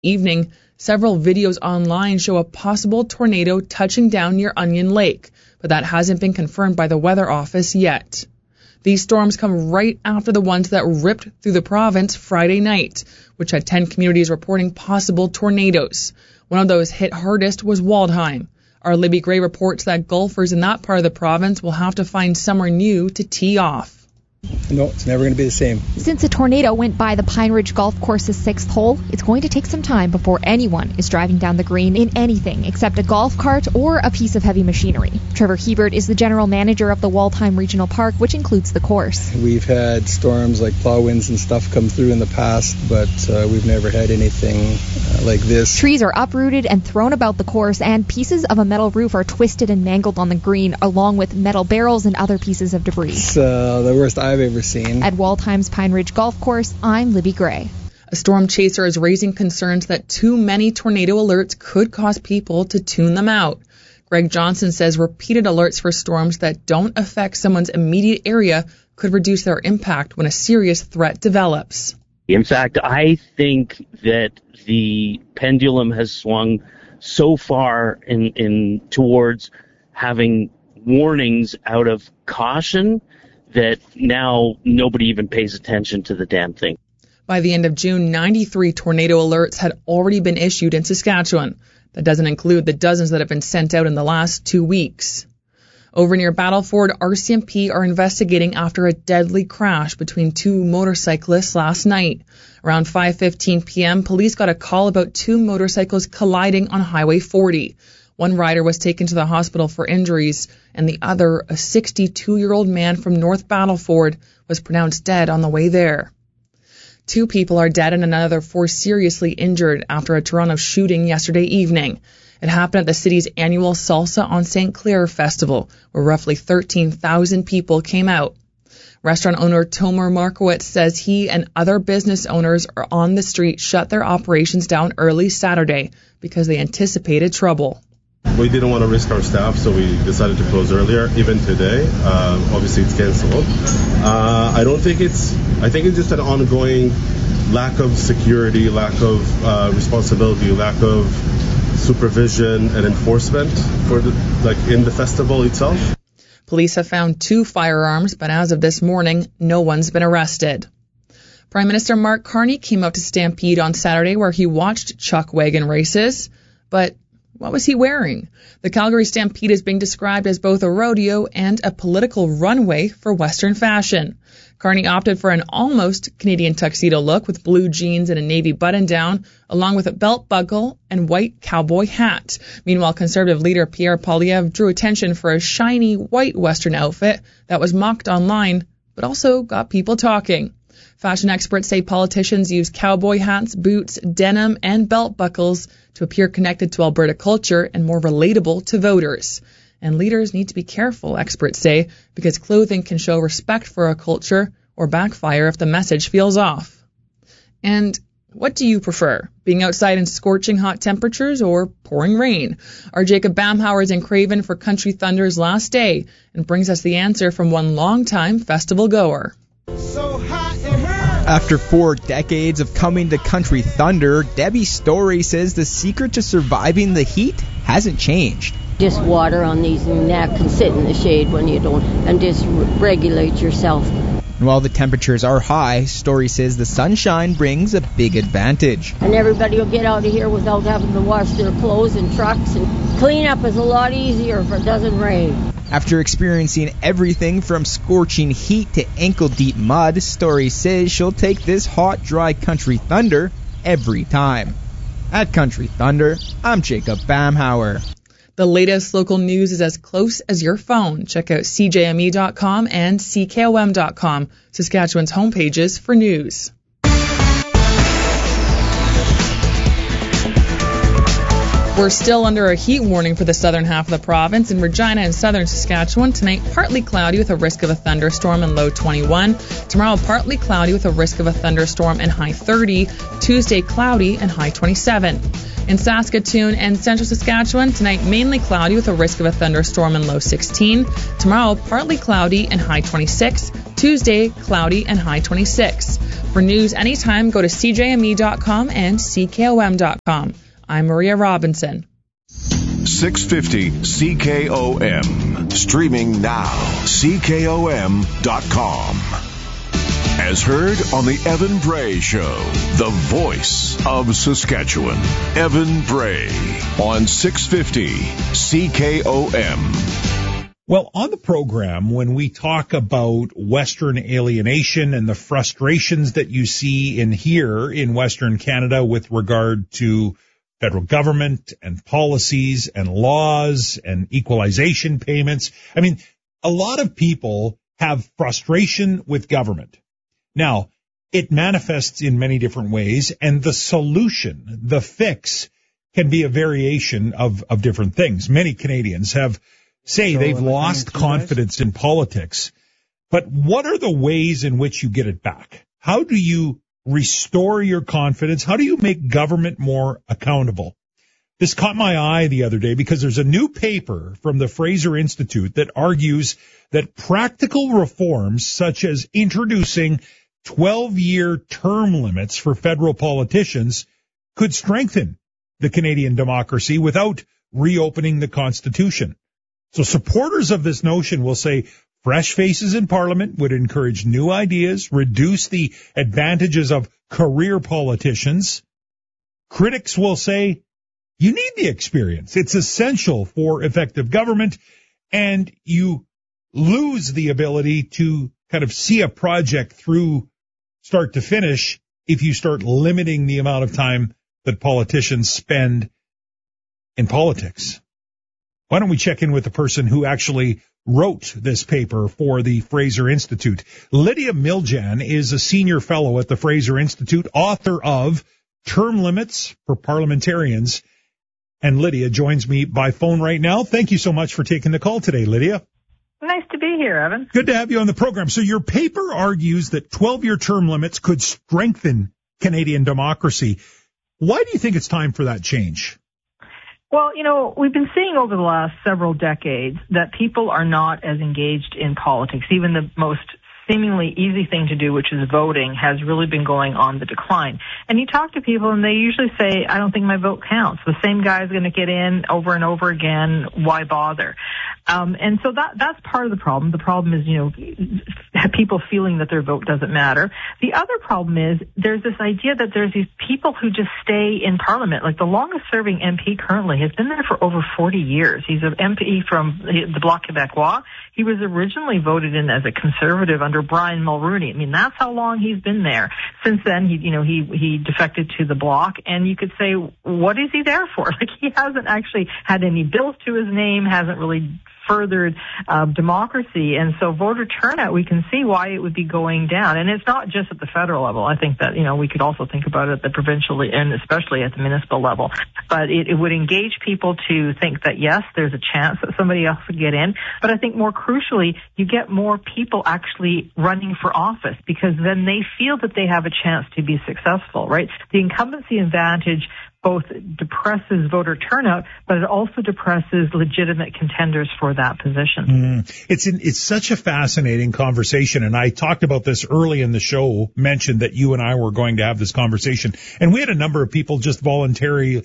evening, several videos online show a possible tornado touching down near Onion Lake, but that hasn't been confirmed by the Weather Office yet. These storms come right after the ones that ripped through the province Friday night, which had 10 communities reporting possible tornadoes. One of those hit hardest was Waldheim. Our Libby Gray reports that golfers in that part of the province will have to find somewhere new to tee off. No, it's never going to be the same. Since a tornado went by the Pine Ridge Golf Course's 6th hole, it's going to take some time before anyone is driving down the green in anything except a golf cart or a piece of heavy machinery. Trevor Hebert is the general manager of the Waldheim Regional Park, which includes the course. We've had storms like plow winds and stuff come through in the past, but we've never had anything like this. Trees are uprooted and thrown about the course, and pieces of a metal roof are twisted and mangled on the green, along with metal barrels and other pieces of debris. It's the worst I've ever seen. At Waldheim's Pine Ridge Golf Course, I'm Libby Gray. A storm chaser is raising concerns that too many tornado alerts could cause people to tune them out. Greg Johnson says repeated alerts for storms that don't affect someone's immediate area could reduce their impact when a serious threat develops. In fact, I think that the pendulum has swung so far in towards having warnings out of caution that now nobody even pays attention to the damn thing. By the end of June, 93 tornado alerts had already been issued in Saskatchewan. That doesn't include the dozens that have been sent out in the last 2 weeks. Over near Battleford, RCMP are investigating after a deadly crash between two motorcyclists last night. Around 5:15 p.m., police got a call about two motorcycles colliding on Highway 40. One rider was taken to the hospital for injuries, and the other, a 62-year-old man from North Battleford, was pronounced dead on the way there. 2 people are dead and another 4 seriously injured after a Toronto shooting yesterday evening. It happened at the city's annual Salsa on St. Clair festival, where roughly 13,000 people came out. Restaurant owner Tomer Markowitz says he and other business owners are on the street shut their operations down early Saturday because they anticipated trouble. We didn't want to risk our staff, so we decided to close earlier. Even today, obviously it's canceled. I think it's just an ongoing lack of security, lack of responsibility, lack of supervision and enforcement in the festival itself. Police have found 2 firearms, but as of this morning, no one's been arrested. Prime Minister Mark Carney came out to Stampede on Saturday where he watched chuck wagon races, but what was he wearing? The Calgary Stampede is being described as both a rodeo and a political runway for Western fashion. Carney opted for an almost Canadian tuxedo look with blue jeans and a navy button-down, along with a belt buckle and white cowboy hat. Meanwhile, Conservative leader Pierre Poilievre drew attention for a shiny white Western outfit that was mocked online, but also got people talking. Fashion experts say politicians use cowboy hats, boots, denim, and belt buckles to appear connected to Alberta culture and more relatable to voters. And leaders need to be careful, experts say, because clothing can show respect for a culture or backfire if the message feels off. And what do you prefer, being outside in scorching hot temperatures or pouring rain? Our Jacob Bamhauer is in Craven for Country Thunder's last day and brings us the answer from one longtime festival goer. So hot in here. After 4 decades of coming to Country Thunder, Debbie Story says the secret to surviving the heat hasn't changed. Just water on these and that can sit in the shade when you don't, and just regulate yourself. And while the temperatures are high, Story says the sunshine brings a big advantage. And everybody will get out of here without having to wash their clothes and trucks, and cleanup is a lot easier if it doesn't rain. After experiencing everything from scorching heat to ankle-deep mud, Story says she'll take this hot, dry Country Thunder every time. At Country Thunder, I'm Jacob Bamhauer. The latest local news is as close as your phone. Check out CJME.com and CKOM.com, Saskatchewan's homepages for news. We're still under a heat warning for the southern half of the province. In Regina and southern Saskatchewan, tonight partly cloudy with a risk of a thunderstorm and low 21. Tomorrow partly cloudy with a risk of a thunderstorm and high 30. Tuesday cloudy and high 27. In Saskatoon and central Saskatchewan, tonight mainly cloudy with a risk of a thunderstorm and low 16. Tomorrow partly cloudy and high 26. Tuesday cloudy and high 26. For news anytime, go to cjme.com and ckom.com. I'm Maria Robinson. 650 CKOM. Streaming now. CKOM.com. As heard on the Evan Bray Show, the voice of Saskatchewan. Evan Bray on 650 CKOM. Well, on the program, when we talk about Western alienation and the frustrations that you see and hear in Western Canada with regard to federal government and policies and laws and equalization payments. I mean, a lot of people have frustration with government. Now, it manifests in many different ways, and the solution, the fix, can be a variation of different things. Many Canadians say they've lost confidence in politics. But what are the ways in which you get it back? How do you restore your confidence? How do you make government more accountable? This caught my eye the other day because there's a new paper from the Fraser Institute that argues that practical reforms such as introducing 12-year term limits for federal politicians could strengthen the Canadian democracy without reopening the Constitution. So supporters of this notion will say fresh faces in Parliament would encourage new ideas, reduce the advantages of career politicians. Critics will say, you need the experience. It's essential for effective government, and you lose the ability to kind of see a project through start to finish if you start limiting the amount of time that politicians spend in politics. Why don't we check in with the person who actually wrote this paper for the Fraser Institute? Lydia Miljan is a senior fellow at the Fraser Institute, author of Term Limits for Parliamentarians. And Lydia joins me by phone right now. Thank you so much for taking the call today, Lydia. Nice to be here, Evan. Good to have you on the program. So your paper argues that 12-year term limits could strengthen Canadian democracy. Why do you think it's time for that change? Well, you know, we've been seeing over the last several decades that people are not as engaged in politics. Even the most seemingly easy thing to do, which is voting, has really been going on the decline. And you talk to people and they usually say, I don't think my vote counts. The same guy is going to get in over and over again. Why bother? And so that's part of the problem. The problem is, you know, people feeling that their vote doesn't matter. The other problem is there's this idea that there's these people who just stay in Parliament. Like the longest serving MP currently has been there for over 40 years. He's an MP from the Bloc Québécois. He was originally voted in as a Conservative under Brian Mulroney. I mean, that's how long he's been there. Since then, he defected to the Bloc, and you could say, what is he there for? Like, he hasn't actually had any bills to his name, hasn't really furthered democracy, and so voter turnout, we can see why it would be going down. And it's not just at the federal level. I think that, you know, we could also think about it at the provincial and especially at the municipal level. But it would engage people to think that, yes, there's a chance that somebody else would get in. But I think more crucially, you get more people actually running for office because then they feel that they have a chance to be successful, right? The incumbency advantage both depresses voter turnout, but it also depresses legitimate contenders for that position. It's such a fascinating conversation, and I talked about this early in the show, mentioned that you and I were going to have this conversation, and we had a number of people just voluntarily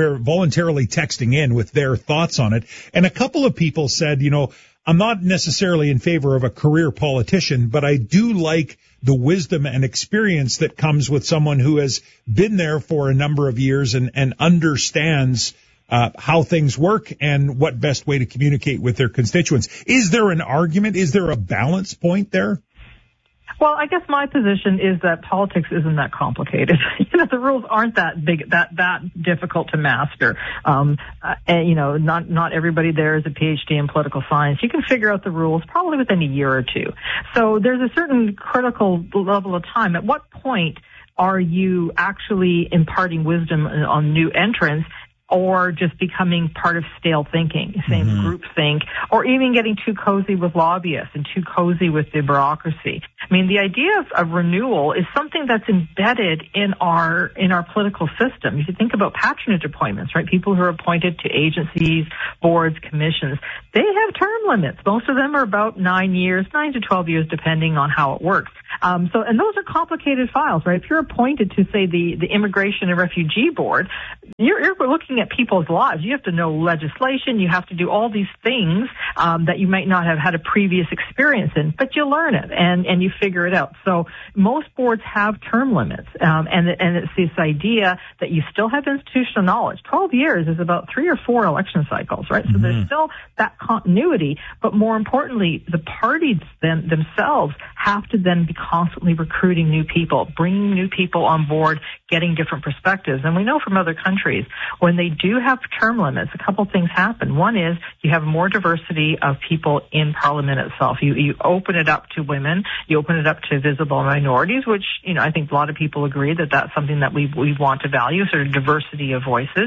texting in with their thoughts on it, and a couple of people said, you know, I'm not necessarily in favor of a career politician, but I do like the wisdom and experience that comes with someone who has been there for a number of years and understands how things work and what best way to communicate with their constituents. Is there an argument? Is there a balance point there? Well, I guess my position is that politics isn't that complicated. You know, the rules aren't that big, that difficult to master. And, you know, not everybody there is a PhD in political science. You can figure out the rules probably within a year or two. So there's a certain critical level of time. At what point are you actually imparting wisdom on new entrants? or just becoming part of stale thinking, same groupthink, or even getting too cozy with lobbyists and too cozy with the bureaucracy. I mean, the idea of renewal is something that's embedded in our political system. If you think about patronage appointments, right? People who are appointed to agencies, boards, commissions, they have term limits. Most of them are about 9 to 12 years, depending on how it works. And those are complicated files, right? If you're appointed to, say, the Immigration and Refugee Board, you're looking at people's lives. You have to know legislation. You have to do all these things that you might not have had a previous experience in, but you learn it and you figure it out. So most boards have term limits, and it's this idea that you still have institutional knowledge. 12 years is about 3 or 4 election cycles, right? So there's still that continuity, but more importantly, the parties themselves have to then be constantly recruiting new people, bringing new people on board, getting different perspectives. And we know from other countries, when they do have term limits, a couple things happen. One is you have more diversity of people in Parliament itself. You open it up to women, you open it up to visible minorities, which, I think a lot of people agree that that's something that we want to value, sort of diversity of voices.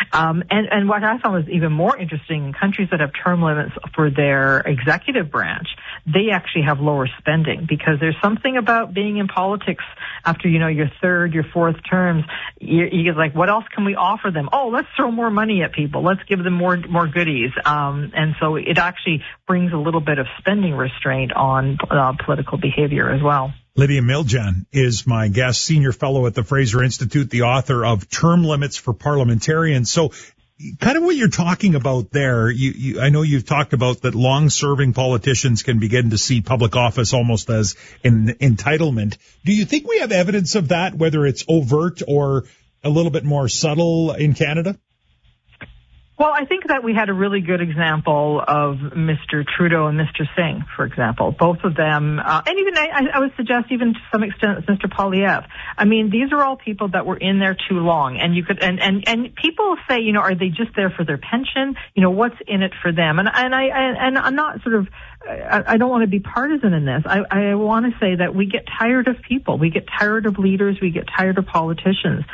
And what I found was even more interesting, in countries that have term limits for their executive branch, they actually have lower spending, because there's something about being in politics after, your third, your fourth terms. You're like, what else can we offer them? Oh, let's throw more money at people. Let's give them more goodies. And so it actually brings a little bit of spending restraint on political behavior as well. Lydia Miljan is my guest, senior fellow at the Fraser Institute, the author of Term Limits for Parliamentarians. So kind of what you're talking about there, I know you've talked about that long-serving politicians can begin to see public office almost as an entitlement. Do you think we have evidence of that, whether it's overt or a little bit more subtle in Canada? Well, I think that we had a really good example of Mr. Trudeau and Mr. Singh, for example. Both of them, and even I would suggest even to some extent Mr. Poilievre. I mean, these are all people that were in there too long, and you could, and people say, are they just there for their pension? What's in it for them? And I'm not sort of, I don't want to be partisan in this. I want to say that we get tired of people. We get tired of leaders. We get tired of politicians.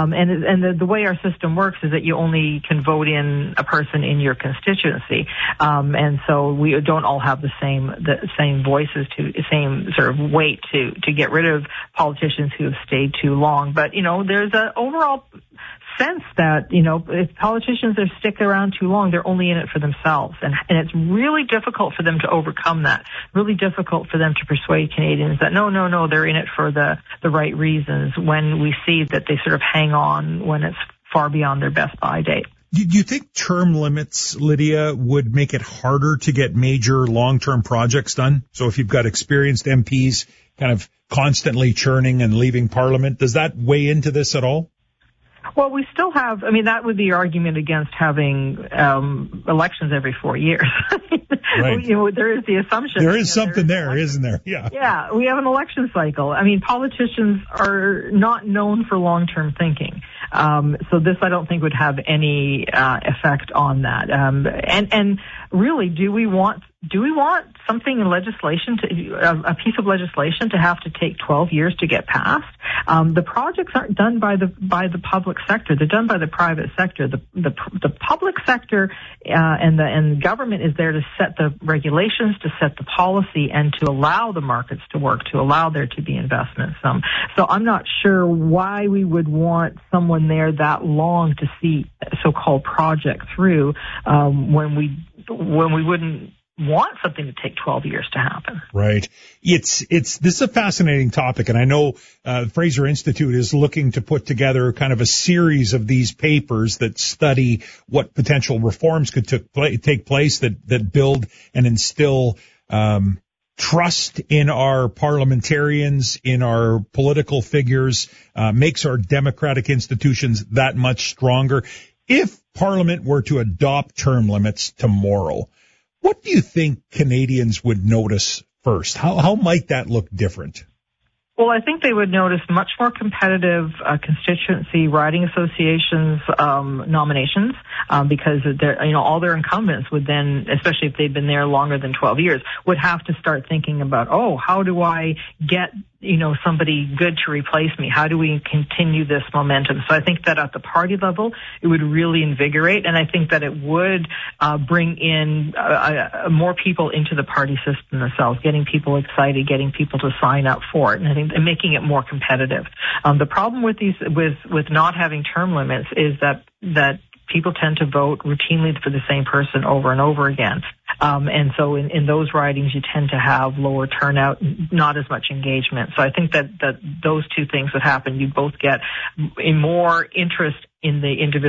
And the way our system works is that you only can vote in a person in your constituency. And so we don't all have the same voices, same sort of weight to get rid of politicians who have stayed too long. But, there's an overall sense that, if politicians are stick around too long, they're only in it for themselves. And it's really difficult for them to overcome that. Really difficult for them to persuade Canadians that no, they're in it for the right reasons, when we see that they sort of hang on when it's far beyond their best buy date. Do you think term limits, Lydia, would make it harder to get major long-term projects done? So if you've got experienced MPs kind of constantly churning and leaving Parliament, does that weigh into this at all? Well, we still have, that would be the argument against having elections every 4 years. Right. There is the assumption. There is something there, isn't there? Yeah. Yeah, we have an election cycle. Politicians are not known for long-term thinking. So this, I don't think, would have any effect on that. And really, do we want something in legislation, a piece of legislation, to have to take 12 years to get passed? The projects aren't done by the public sector; they're done by the private sector. The public sector and the government is there to set the regulations, to set the policy, and to allow the markets to work, to allow there to be investments. So I'm not sure why we would want someone there that long to see a so-called project through when we wouldn't want something to take 12 years to happen. Right. This is a fascinating topic, and I know Fraser Institute is looking to put together kind of a series of these papers that study what potential reforms could take place that build and instill trust in our parliamentarians, in our political figures, makes our democratic institutions that much stronger. If Parliament were to adopt term limits tomorrow, what do you think Canadians would notice first? How might that look different? Well, I think they would notice much more competitive constituency riding associations nominations because all their incumbents would then, especially if they've been there longer than 12 years, would have to start thinking about, how do I get somebody good to replace me? How do we continue this momentum? So I think that at the party level, it would really invigorate, and I think that it would bring in more people into the party system themselves, getting people excited, getting people to sign up for it, and I think and making it more competitive. The problem with not having term limits is that people tend to vote routinely for the same person over and over again. And so in those ridings, you tend to have lower turnout, not as much engagement. So I think that those two things would happen. You both get more interest in the individual